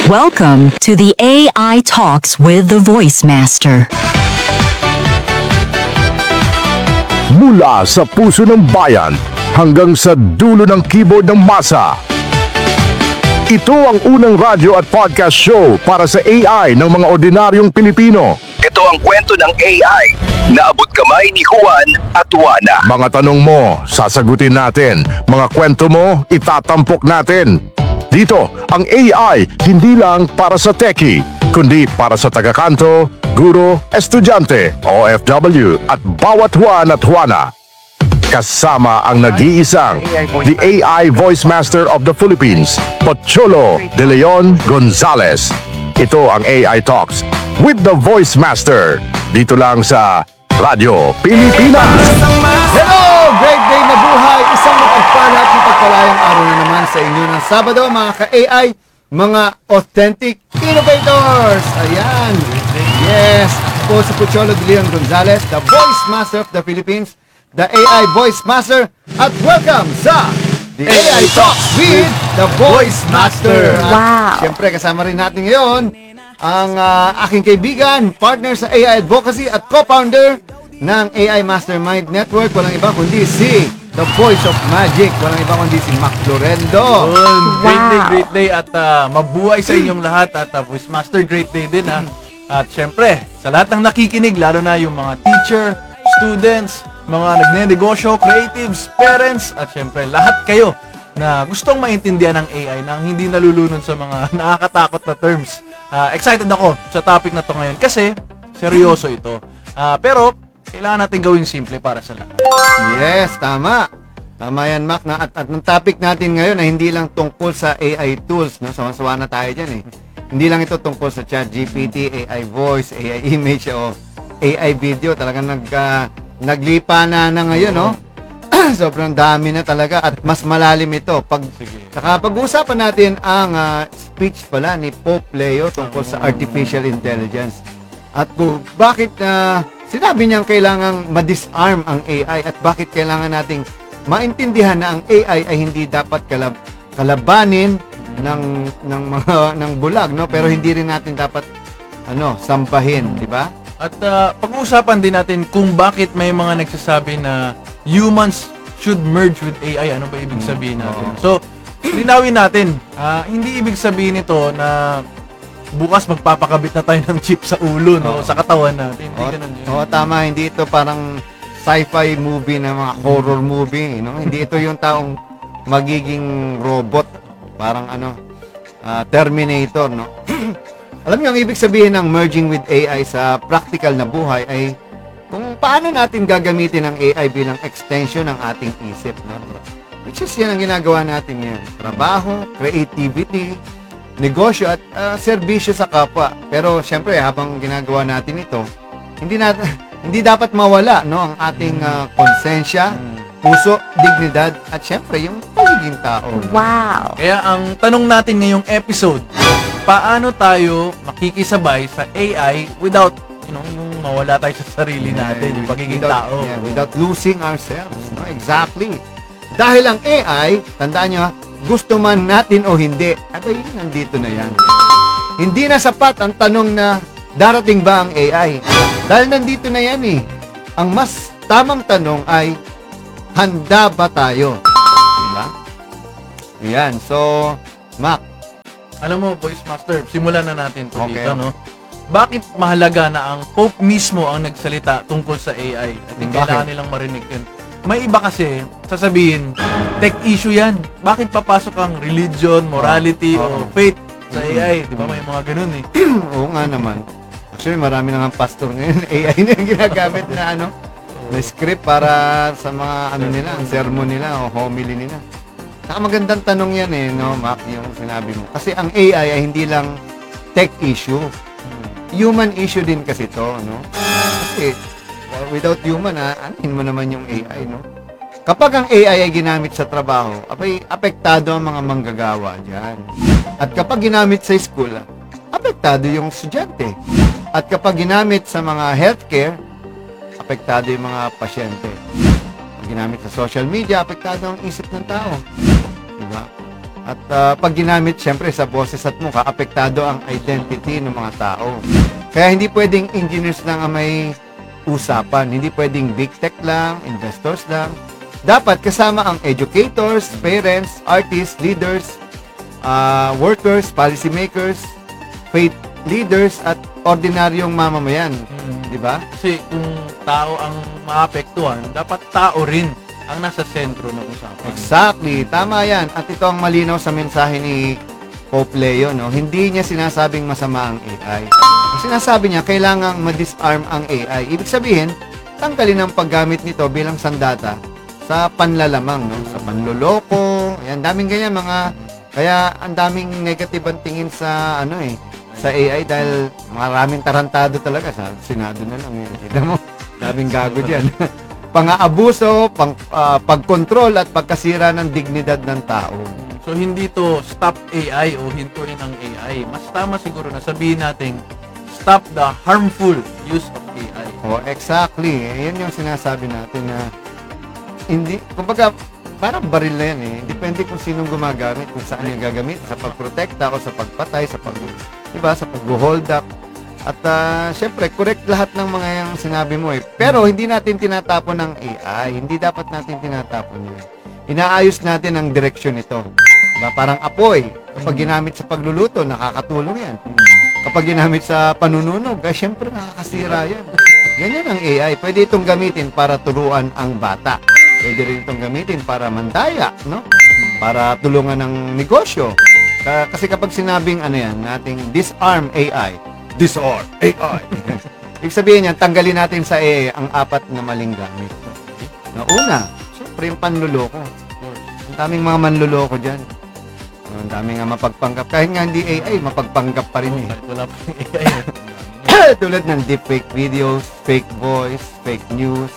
Welcome to the AI Talks with the Voice Master. Mula sa puso ng bayan hanggang sa dulo ng keyboard ng masa. Ito ang unang radyo at podcast show para sa AI ng mga ordinaryong Pilipino. Ito ang kwento ng AI na abot kamay ni Juan at Juana. Mga tanong mo, sasagutin natin. Mga kwento mo, itatampok natin. Dito, ang AI hindi lang para sa techie, kundi para sa tagakanto, guro, estudyante, OFW at bawat Juan at Juana. Kasama ang nag-iisang the AI Voice Master of the Philippines, Pocholo De Leon Gonzalez. Ito ang AI Talks with the Voice Master. Dito lang sa Radyo Pilipinas. Hello! Great day na buhay! Isang mapagpala at mapagpalayang araw na naman sa inyo ng Sabado, mga ka-AI, mga authentic innovators! Ayan! Yes! Ako si Pocholo De Leon Gonzalez, the Voice Master of the Philippines, the AI Voice Master, at welcome sa The AI Talks with the Voice Master! At siyempre, kasama rin natin ngayon ang aking kaibigan, partner sa AI Advocacy at co-founder ng AI Mastermind Network. Walang iba kundi si The Voice of Magic. Walang iba kundi si Mac Lorendo. Great day at mabuhay sa inyong lahat at Voice Master, great day din ha. At syempre, sa lahat ng nakikinig, lalo na yung mga teacher, students, mga nagnenegosyo, creatives, parents, at syempre lahat kayo na gustong maintindihan ng AI nang hindi nalulunod sa mga nakakatakot na terms. Excited ako sa topic na to ngayon kasi seryoso ito. Pero kailangan natin gawing simple para sa lahat. Yes, tama. Tama yan, Mac. At ang topic natin ngayon ay hindi lang tungkol sa AI tools. No? Sawa-sawa na tayo dyan eh. Hindi lang ito tungkol sa ChatGPT, AI voice, AI image, o AI video. Talagang naglipa na ngayon, no? Sobrang dami na talaga at mas malalim ito. Saka pag-uusapan natin ang speech pala ni Pope Leo tungkol sa artificial intelligence. At kung bakit sinabi niyang kailangang ma-disarm ang AI at bakit kailangan nating maintindihan na ang AI ay hindi dapat kalabanin ng bulag, no? Pero hindi rin natin dapat sambahin, di ba? At pag-uusapan din natin kung bakit may mga nagsasabi na humans should merge with AI. Ano ba ibig sabihin natin? So, linawin natin. Hindi ibig sabihin ito na bukas magpapakabit na tayo ng chip sa ulo, no? Sa katawan natin. Hindi ganun yun. Tama. Hindi ito parang sci-fi movie na mga horror movie, no? Hindi ito yung taong magiging robot. Parang Terminator, no? Alam niyo, ang ibig sabihin ng merging with AI sa practical na buhay ay kung paano natin gagamitin ang AI bilang extension ng ating isip, no? Which is yan ang ginagawa natin ngayon. Trabaho, creativity, negosyo at serbisyo sa kapwa. Pero syempre, habang ginagawa natin ito, hindi dapat mawala, no, ang ating konsensya, puso, dignidad at syempre yung pagiging tao. Wow! Kaya ang tanong natin ngayong episode, paano tayo makikisabay sa AI without yung mawala tayo sa sarili natin, yung pagiging tao. Without losing ourselves. No? Exactly. Dahil ang AI, tandaan nyo, gusto man natin o hindi, nandito na yan. Hindi na sapat ang tanong na darating ba ang AI? Dahil nandito na yan eh. Ang mas tamang tanong ay, handa ba tayo? Diba? Yan. So, Mac. Alam mo, Voice Master, simulan na natin ito Okay. dito, no? Bakit mahalaga na ang Pope mismo ang nagsalita tungkol sa AI? At kailangan nilang marinig yun. May iba kasi, sasabihin, tech issue yan. Bakit papasok ang religion, morality, o faith sa AI? Di ba may mga ganun eh. Oo nga naman. Actually, marami na nga pastor ngayon. AI na yung ginagamit na na script para sa mga nila, ang sermon nila o homily nila. Saka magandang tanong yan eh, no, Mac, yung sinabi mo. Kasi ang AI ay hindi lang tech issue. Human issue din kasi to, no? Kasi without human, anin mo naman yung AI, no? Kapag ang AI ay ginamit sa trabaho, apektado ang mga manggagawa dyan. At kapag ginamit sa school, apektado yung estudyante. At kapag ginamit sa mga healthcare, apektado yung mga pasyente. Pag ginamit sa social media, apektado ang isip ng tao. Diba? At pag ginamit, syempre, sa boses at mukha, apektado ang identity ng mga tao. Kaya hindi pwedeng engineers lang ang may usapan. Hindi pwedeng big tech lang, investors lang. Dapat kasama ang educators, parents, artists, leaders, workers, policymakers, faith leaders, at ordinaryong mamamayan. Di ba? Kasi kung tao ang maapektuhan, dapat tao rin ang nasa sentro ng usapan. Exactly. Tama yan. At ito ang malinaw sa mensahe ni Pope Leo. No? Hindi niya sinasabing masama ang AI. Ang sinasabi niya, kailangang ma-disarm ang AI. Ibig sabihin, tanggalin ang paggamit nito bilang sandata sa panlalamang, no? Sa panloloko. Ayan, daming ganyan kaya ang daming negative ang tingin sa sa AI dahil maraming tarantado talaga sa Senado na lang. Kita mo, daming gago diyan. Pang-aabuso, pagkontrol at pagkasira ng dignidad ng tao. So hindi to stop AI o hintuin ang AI. Mas tama siguro na sabihin natin stop the harmful use of AI. Oh, exactly. Yan yung sinasabi natin na hindi, kumbaga, parang baril na yan eh. Depende kung sinong gumagamit, kung saan yung gagamit, sa pagprotekta o sa pagpatay, sa pag-hold up. At syempre, correct lahat ng mga yung sinabi mo eh. Pero hindi natin tinatapon ng AI. Hindi dapat natin tinatapon yun. Inaayos natin ang direksyon nito. Diba? Parang apoy. Kapag ginamit sa pagluluto, nakakatulong yan. Kapag ginamit sa panununog, syempre nakakasira yan. Ganyan ang AI. Pwede itong gamitin para turuan ang bata. Pwede rin itong gamitin para mandaya, no? Para tulungan ng negosyo. Kasi kapag sinabing nating disarm AI, disarm AI. Ibig sabihin niyan, tanggalin natin sa AI ang 4 na maling gamit. Na una, syempre yung panluloko. Ang daming mga manluloko dyan. Ang daming nga mapagpanggap. Kahit nga hindi AI, mapagpanggap pa rin eh. Kahit wala pa yung AI. Tulad ng deepfake videos, fake voice, fake news,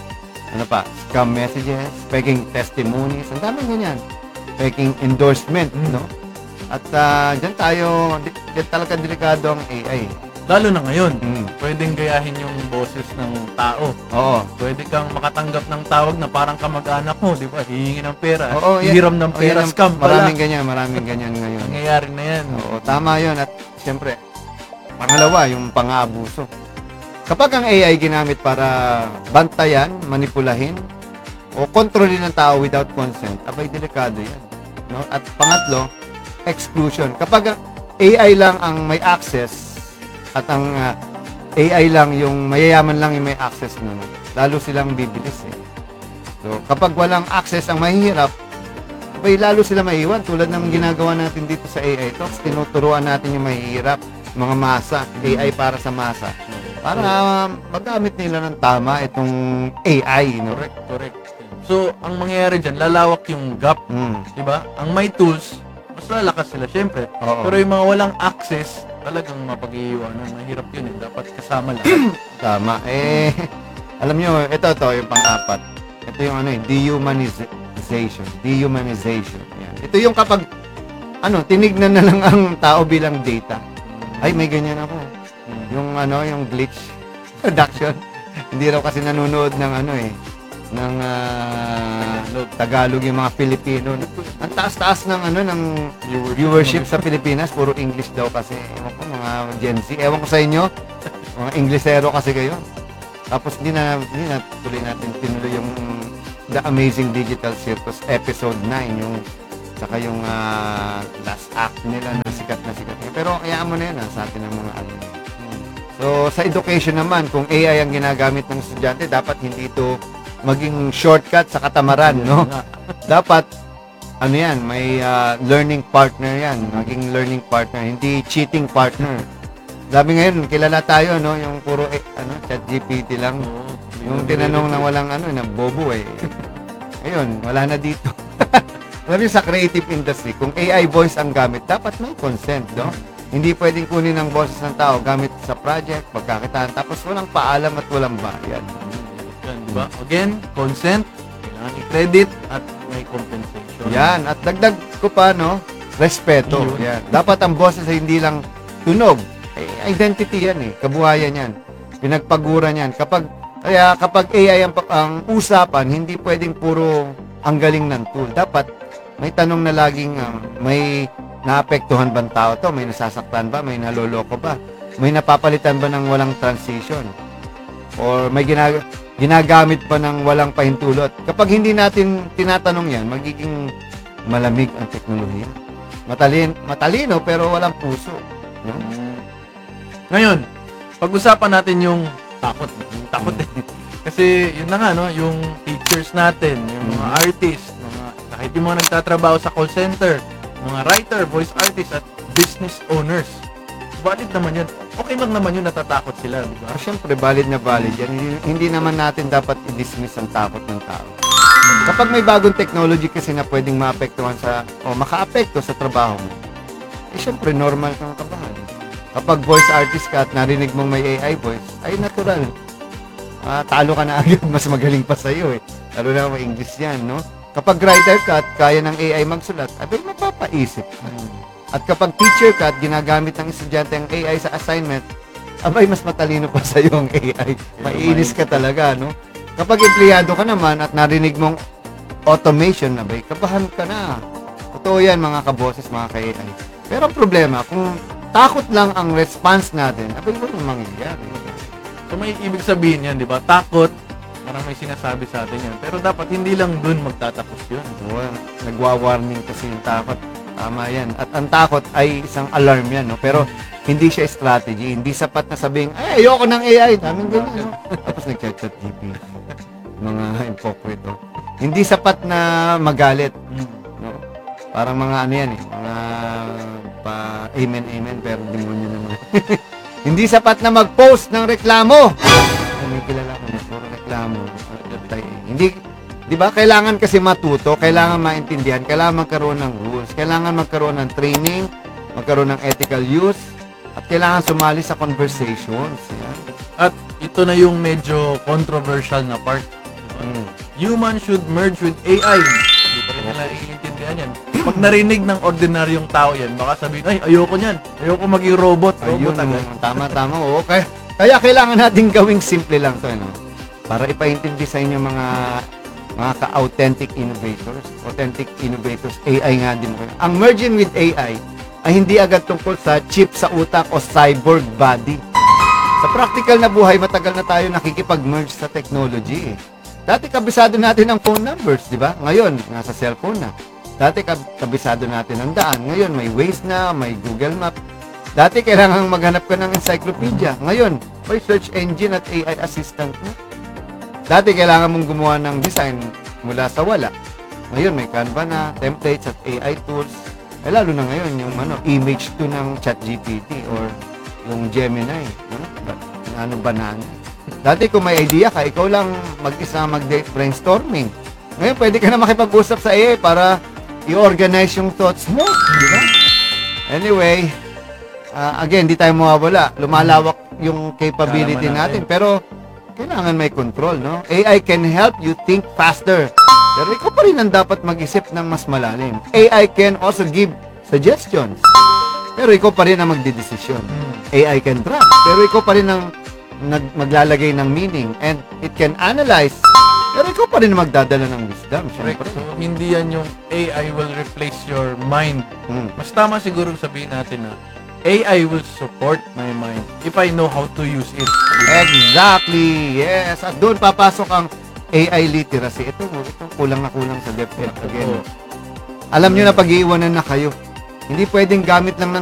scam messages, faking testimonies, ang daming ganyan. Faking endorsement, no? At dyan talaga delikado ang AI. Lalo na ngayon, Mm. pwedeng gayahin yung boses ng tao. Oo. Pwede kang makatanggap ng tawag na parang kamag-anak mo, di ba? Hihingi ng pera. Oo, yan. Hihiram ng pera, yan ang- scam pala. Maraming ganyan ngayon. Nangyayari na yan. Oo, tama yun. At siyempre, pangalawa, yung pang-aabuso. Kapag ang AI ginamit para bantayan, manipulahin, o kontrolin ng tao without consent, abay delikado yan. No? At pangatlo, exclusion. Kapag ang AI lang ang may access at ang AI lang yung mayayaman lang yung may access nun, lalo silang bibilis eh. So, kapag walang access ang mahihirap, abay lalo sila maiwan tulad ng ginagawa natin dito sa AI Talks. Tinuturuan natin yung mahihirap, mga masa, AI para sa masa. Para magamit nila ng tama itong AI, no? Correct. So, ang mangyayari dyan, lalawak yung gap. Di ba? Ang may tools, mas lalakas sila, syempre. Oo. Pero yung mga walang access, talagang mapag-iiwanan. Mahirap yun eh. Dapat kasama lang. Tama. Alam nyo, ito yung pang-4. Ito yung dehumanization. Yan. Ito yung kapag, tinignan na lang ang tao bilang data. Ay, may ganyan ako. Yung glitch production. Hindi raw kasi nanonood ng ng Tagalog yung mga Pilipino. Ang taas-taas ng ng viewership sa Pilipinas, puro English daw kasi. Ewan ko, mga Gen Z. Ewan ko sa inyo, mga Inglesero kasi kayo. Tapos hindi na tinuloy yung The Amazing Digital Circus episode 9, saka yung last act nila na sikat. Pero kayaan mo na yan sa atin ng mga So, sa education naman, kung AI ang ginagamit ng estudyante, dapat hindi ito maging shortcut sa katamaran, no? Dapat, may learning partner yan. Maging learning partner, hindi cheating partner. Sabi ngayon, kilala tayo, no? Yung puro, ChatGPT lang. Yung tinanong na walang, na bobo eh. Ayun, wala na dito. Alam niyo, sa creative industry, kung AI voice ang gamit, dapat may consent, no? Hindi pwedeng kunin ang boses ng tao gamit sa project, pagkakitaan, tapos walang paalam at walang bayad. Yan, di ba? Again, consent, kailangan i-credit, at may compensation. Yan, at dagdag ko pa, respeto. Yun. Yan. Dapat ang boses ay hindi lang tunog. Identity yan eh, kabuhayan yan. Pinagpaguran yan. Kapag AI ang usapan, hindi pwedeng puro ang galing ng tool. Dapat May tanong na laging may naapektuhan bang tao to? May nasasaktan ba? May naloloko ba? May napapalitan ba ng walang transition? Or may ginagamit pa ng walang pahintulot? Kapag hindi natin tinatanong yan, magiging malamig ang teknolohiya. Matalino pero walang puso. No? Ngayon, pag-usapan natin yung takot. Yung takot eh. Kasi yun na nga, no? Yung teachers natin, yung mga artists, kahit yung mga nagtatrabaho sa call center, mga writer, voice artists, at business owners. Valid naman yun. Okay lang naman yun, natatakot sila, di ba? Siyempre, valid na valid yan. Hindi naman natin dapat i-dismiss ang takot ng tao. Kapag may bagong technology kasi na pwedeng maapektuhan o makaapekto sa trabaho mo, siyempre, normal kang kabahan. Kapag voice artist ka at narinig mong may AI voice, ay natural. Talo ka na agad, mas magaling pa sa'yo eh. Lalo na may English yan, no? Kapag writer ka at kaya ng AI magsulat, abay mapapaisip ka. At kapag teacher ka at ginagamit ng estudyante ang AI sa assignment, abay mas matalino pa sa'yo ang AI. Maiinis ka talaga, no? Kapag empleyado ka naman at narinig mong automation, abay kabahan ka na. Totoo yan mga kaboses, mga ka-AI. Pero ang problema, kung takot lang ang response natin, abay walang mangyayari. So may ibig sabihin yan, di ba? Takot, parang may sinasabi sa atin yan. Pero dapat hindi lang dun magtatapos yun. Nagwa-warning kasi yung takot. Tama yan. At ang takot ay isang alarm yan, no? Pero hindi siya strategy. Hindi sapat na sabing, ay, ayoko ng AI. Daming ganyan, no? Tapos nag-chat GPT. Mga hypocrite, no? Hindi sapat na magalit. No? Parang mga ano yan, eh. Mga amen, pero demonyo naman. Hindi sapat na mag-post ng reklamo. May kilala ko na puro reklamo. Hindi, di ba? Kailangan kasi matuto, kailangan maintindihan, kailangan magkaroon ng rules, kailangan magkaroon ng training, magkaroon ng ethical use, at kailangan sumali sa conversations. Yan. At ito na yung medyo controversial na part. Human should merge with AI. Hindi pa rin nila iintindihan yan. Pag narinig ng ordinaryong tao yan, baka sabihin, ay, ayoko niyan. Ayoko maging robot. Ayun, agad. tama. Oo. Kaya kailangan natin gawing simple lang to, no? Para ipaintindi sa inyo mga ka-authentic innovators. Authentic innovators, AI nga din. Ang merging with AI ay hindi agad tungkol sa chip sa utak o cyborg body. Sa practical na buhay, matagal na tayo nakikipag-merge sa technology. Dati kabisado natin ang phone numbers, di ba? Ngayon, nasa cellphone na. Dati kabisado natin ang daan. Ngayon, may Waze na, may Google Map. Dati kailangan maghanap ka ng encyclopedia. Ngayon, may search engine at AI assistant na. Dati kailangan mong gumawa ng design mula sa wala. Ngayon, may Canva na, templates at AI tools. Lalo na ngayon, yung image to ng ChatGPT or yung Gemini. Banana. Dati kung may idea ka, ikaw lang mag-isa mag-brainstorming. Ngayon, pwede ka na makipag-usap sa AI para i-organize yung thoughts mo. Di ba? Anyway, again, di tayo mawawala. Lumalawak yung capability natin. Pero, kailangan may control, no? AI can help you think faster. Pero ikaw pa rin ang dapat mag-isip ng mas malalim. AI can also give suggestions. Pero ikaw pa rin ang magdidesisyon. AI can draft. Pero ikaw pa rin ang maglalagay ng meaning. And it can analyze. Pero ikaw pa rin ang magdadala ng wisdom. Correct. So, hindi yan yung AI will replace your mind. Mas tama siguro sabihin natin na AI will support my mind if I know how to use it. Exactly. Yes. At doon papasok ang AI literacy. Ito kulang na kulang sa DepEd. Again. Alam nyo na pag-iiwanan na kayo. Hindi pwedeng gamit lang ng